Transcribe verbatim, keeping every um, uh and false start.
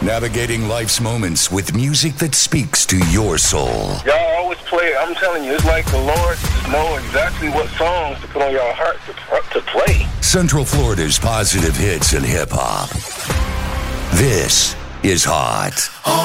Navigating life's moments with music that speaks to your soul. Y'all always play it. I'm telling you, it's like the Lord just know exactly what songs to put on y'all heart to, to play. Central Florida's positive hits and hip-hop. This is Hot.